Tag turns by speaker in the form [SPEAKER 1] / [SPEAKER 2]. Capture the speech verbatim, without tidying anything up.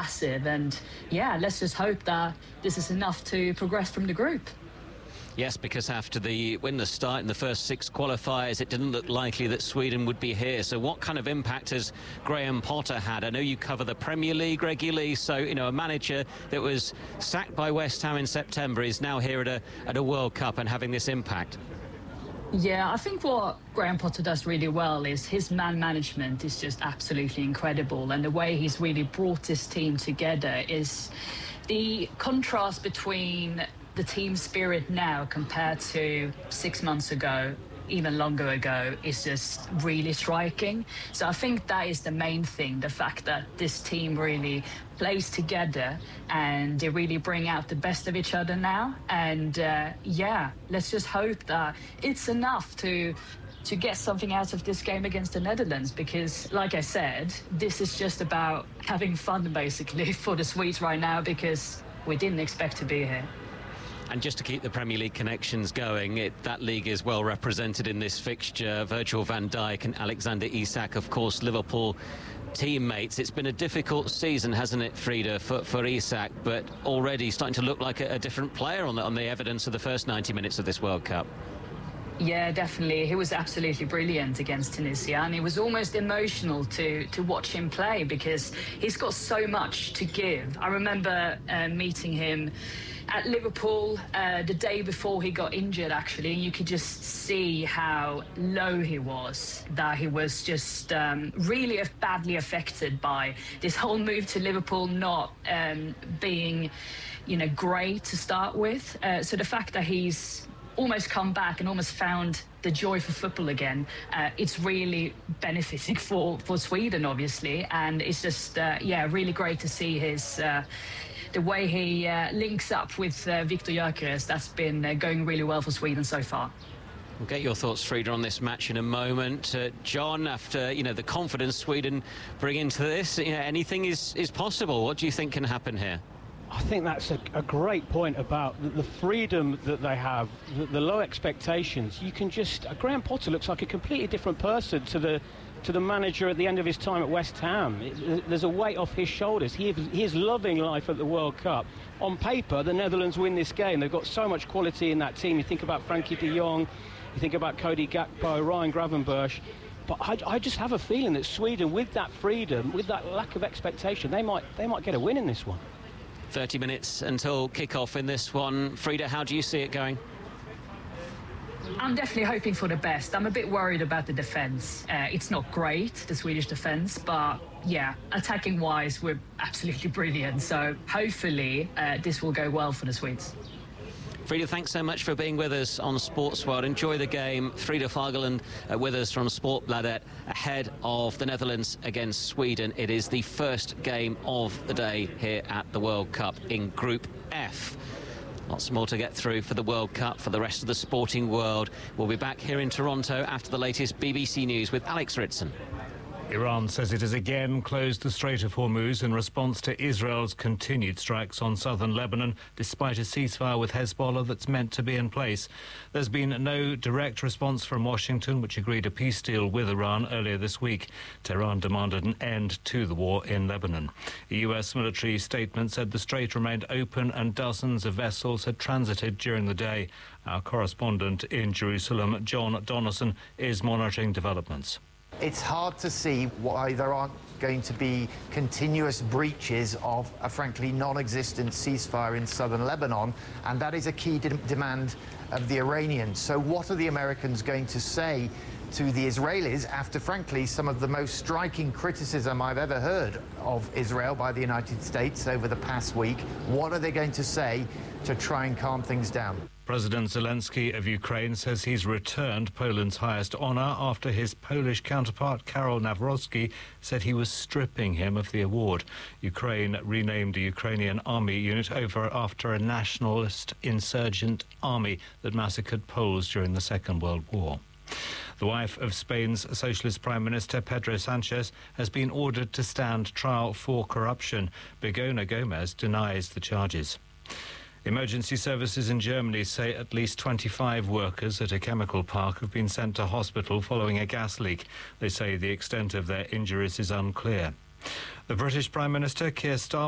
[SPEAKER 1] massive. And yeah, let's just hope that this is enough to progress from the group.
[SPEAKER 2] Yes, because after the winless start in the first six qualifiers, it didn't look likely that Sweden would be here. So what kind of impact has Graham Potter had? I know you cover the Premier League regularly, so, you know, a manager that was sacked by West Ham in September is now here at a, at a World Cup and having this impact.
[SPEAKER 1] Yeah, I think what Graham Potter does really well is his man management is just absolutely incredible. And the way he's really brought this team together is the contrast between the team spirit now compared to six months ago, even longer ago, is just really striking. So I think that is the main thing, the fact that this team really plays together and they really bring out the best of each other now. And uh, yeah, let's just hope that it's enough to to get something out of this game against the Netherlands, because like I said, this is just about having fun basically for the Swedes right now, because we didn't expect to be here.
[SPEAKER 2] And just to keep the Premier League connections going, it, that league is well represented in this fixture. Virgil van Dijk and Alexander Isak, of course, Liverpool teammates. It's been a difficult season, hasn't it, Frida, for, for Isak, but already starting to look like a, a different player on the, on the evidence of the first ninety minutes of this World Cup.
[SPEAKER 1] Yeah, definitely. He was absolutely brilliant against Tunisia, and it was almost emotional to to watch him play because he's got so much to give. I remember uh, meeting him at Liverpool uh, the day before he got injured, actually, and you could just see how low he was, that he was just um, really badly affected by this whole move to Liverpool not um, being, you know, great to start with. Uh, so the fact that he's almost come back and almost found the joy for football again, uh, it's really benefiting for, for Sweden, obviously, and it's just, uh, yeah, really great to see his... Uh, the way he uh, links up with uh, Victor Gyökeres. That's been uh, going really well for Sweden so far.
[SPEAKER 2] We'll get your thoughts, Frida, on this match in a moment. Uh, John, after, you know, the confidence Sweden bring into this, you know, anything is, is possible. What do you think can happen here?
[SPEAKER 3] I think that's a, a great point about the, the freedom that they have, the, the low expectations. You can just... Uh, Graham Potter looks like a completely different person to the to the manager at the end of his time at West Ham. It, there's a weight off his shoulders. He, he is loving life at the World Cup. On paper, the Netherlands win this game. They've got so much quality in that team. You think about Frankie de Jong, you think about Cody Gakpo, Ryan Gravenberch. But I, I just have a feeling that Sweden, with that freedom, with that lack of expectation, they might, they might get a win in this one.
[SPEAKER 2] thirty minutes until kick-off in this one. Frida, how do you see it going?
[SPEAKER 1] I'm definitely hoping for the best. I'm a bit worried about the defence. Uh, it's not great, the Swedish defence, but yeah, attacking-wise, we're absolutely brilliant. So hopefully uh, this will go well for the Swedes.
[SPEAKER 2] Frida, thanks so much for being with us on Sports World. Enjoy the game. Frida Fagerlund uh, with us from Sportbladet ahead of the Netherlands against Sweden. It is the first game of the day here at the World Cup in Group F. Lots more to get through for the World Cup, for the rest of the sporting world. We'll be back here in Toronto after the latest B B C News with Alex Ritson.
[SPEAKER 4] Iran says it has again closed the Strait of Hormuz in response to Israel's continued strikes on southern Lebanon, despite a ceasefire with Hezbollah that's meant to be in place. There's been no direct response from Washington, which agreed a peace deal with Iran earlier this week. Tehran demanded an end to the war in Lebanon. A U S military statement said the strait remained open and dozens of vessels had transited during the day. Our correspondent in Jerusalem, John Donaldson, is monitoring developments.
[SPEAKER 5] It's hard to see why there aren't going to be continuous breaches of a frankly non-existent ceasefire in southern Lebanon, and that is a key de demand of the Iranians. So what are the Americans going to say to the Israelis after, frankly, some of the most striking criticism I've ever heard of Israel by the United States over the past week? What are they going to say to try and calm things down?
[SPEAKER 4] President Zelensky of Ukraine says he's returned Poland's highest honour after his Polish counterpart Karol Nawrocki said he was stripping him of the award. Ukraine renamed the Ukrainian army unit over after a nationalist insurgent army that massacred Poles during the Second World War. The wife of Spain's Socialist Prime Minister Pedro Sanchez has been ordered to stand trial for corruption. Begoña Gomez denies the charges. Emergency services in Germany say at least twenty-five workers at a chemical park have been sent to hospital following a gas leak. They say the extent of their injuries is unclear. The British Prime Minister, Keir Starmer,